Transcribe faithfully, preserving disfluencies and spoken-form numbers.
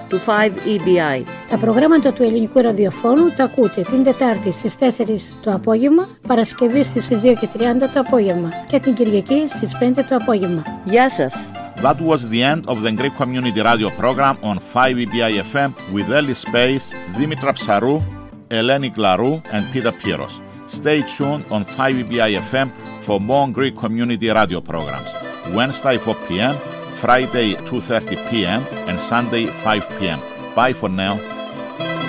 του φάιβ ι μπι άι. Τα προγράμματα του ελληνικού ραδιοφώνου τα ακούτε την Τετάρτη στις τέσσερις το απόγευμα, Παρασκευή στις δύο και τριάντα το απόγευμα και την Κυριακή στις πέντε το απόγευμα. Γεια σας! That was the end of the Greek Community Radio program on φάιβ ι μπι άι εφ εμ with Eli Space, Dimitra Psarou, Eleni Glarou and Peter Piros. Stay tuned on φάιβ ι μπι άι εφ εμ for more Greek Community Radio programs. Wednesday four p.m., Friday two thirty p.m. and Sunday five p.m. Bye for now.